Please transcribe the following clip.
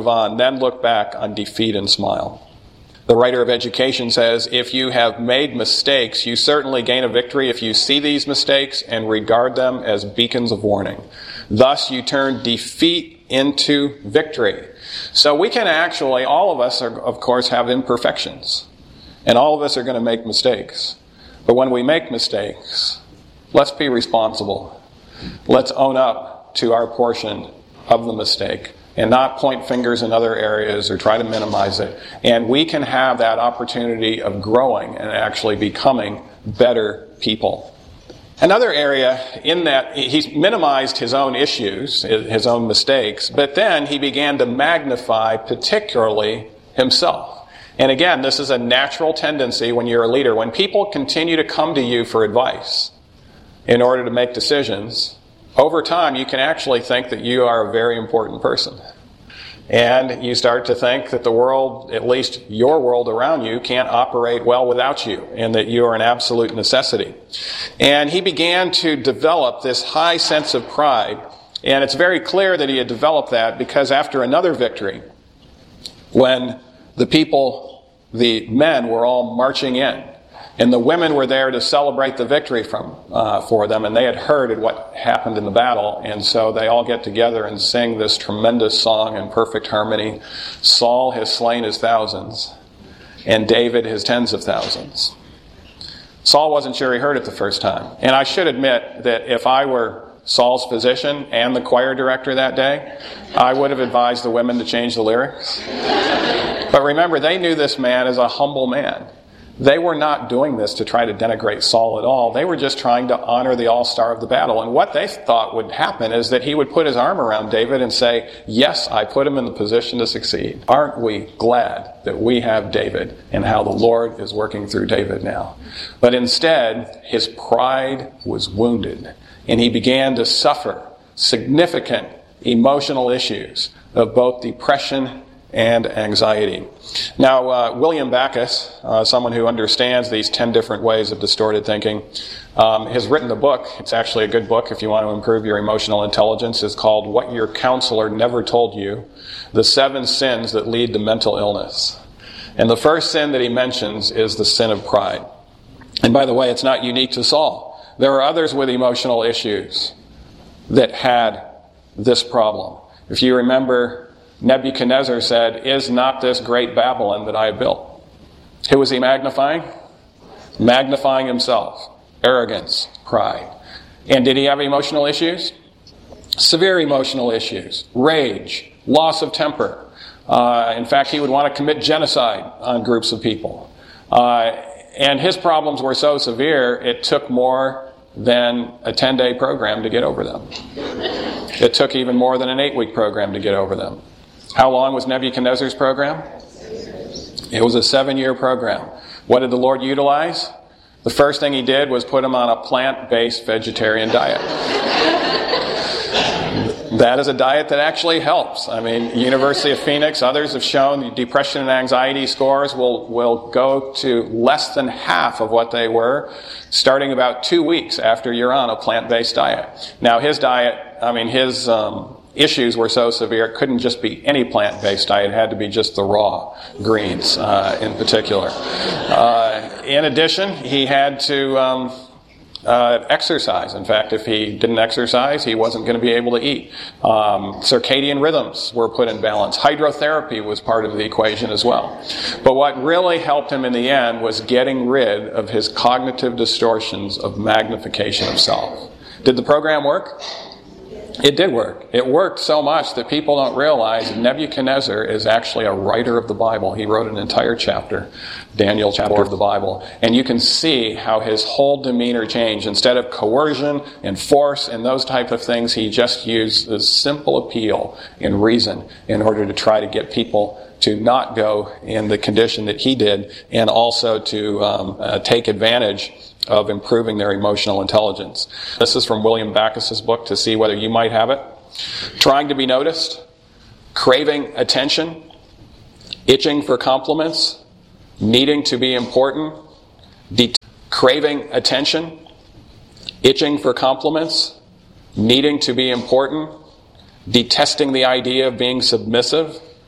move on, then look back on defeat and smile. The writer of Education says, if you have made mistakes, you certainly gain a victory if you see these mistakes and regard them as beacons of warning. Thus, you turn defeat into victory. So we can actually, all of us, of course, have imperfections. And all of us are going to make mistakes. But when we make mistakes, let's be responsible. Let's own up to our portion of the mistake and not point fingers in other areas or try to minimize it. And we can have that opportunity of growing and actually becoming better people. Another area in that he's minimized his own issues, his own mistakes, but then he began to magnify particularly himself. And again, this is a natural tendency when you're a leader. When people continue to come to you for advice in order to make decisions, over time, you can actually think that you are a very important person. And you start to think that the world, at least your world around you, can't operate well without you, and that you are an absolute necessity. And he began to develop this high sense of pride. And it's very clear that he had developed that because after another victory, when the men were all marching in, and the women were there to celebrate the victory for them, and they had heard what happened in the battle, and so they all get together and sing this tremendous song in perfect harmony. Saul has slain his thousands, and David his tens of thousands. Saul wasn't sure he heard it the first time. And I should admit that if I were Saul's physician and the choir director that day, I would have advised the women to change the lyrics. But remember, they knew this man as a humble man. They were not doing this to try to denigrate Saul at all. They were just trying to honor the all-star of the battle. And what they thought would happen is that he would put his arm around David and say, yes, I put him in the position to succeed. Aren't we glad that we have David and how the Lord is working through David now? But instead, his pride was wounded, and he began to suffer significant emotional issues of both depression and anxiety. Now, William Backus, someone who understands these 10 different ways of distorted thinking, has written a book. It's actually a good book if you want to improve your emotional intelligence. It's called What Your Counselor Never Told You, The 7 Sins That Lead to Mental Illness. And the first sin that he mentions is the sin of pride. And by the way, it's not unique to Saul. There are others with emotional issues that had this problem. If you remember, Nebuchadnezzar said, is not this great Babylon that I built? Who was he magnifying? Magnifying himself. Arrogance, pride. And did he have emotional issues? Severe emotional issues. Rage, loss of temper. In fact, he would want to commit genocide on groups of people. And his problems were so severe, it took more than a 10-day program to get over them. It took even more than an 8-week program to get over them. How long was Nebuchadnezzar's program? It was a 7-year program. What did the Lord utilize? The first thing he did was put him on a plant-based vegetarian diet. That is a diet that actually helps. I mean, University of Phoenix, others have shown the depression and anxiety scores will go to less than half of what they were starting about 2 weeks after you're on a plant-based diet. Now, his diet, his issues were so severe, it couldn't just be any plant-based diet. It had to be just the raw greens in particular. In addition, he had to exercise. In fact, if he didn't exercise, he wasn't going to be able to eat. Circadian rhythms were put in balance. Hydrotherapy was part of the equation as well. But what really helped him in the end was getting rid of his cognitive distortions of magnification of self. Did the program work? It did work. It worked so much that people don't realize Nebuchadnezzar is actually a writer of the Bible. He wrote an entire chapter, Daniel chapter of the Bible. And you can see how his whole demeanor changed. Instead of coercion and force and those type of things, he just used the simple appeal and reason in order to try to get people to not go in the condition that he did, and also to take advantage of improving their emotional intelligence. This is from William Backus's book, to see whether you might have it. Trying to be noticed, craving attention, itching for compliments, needing to be important, craving attention, itching for compliments, needing to be important, detesting the idea of being submissive,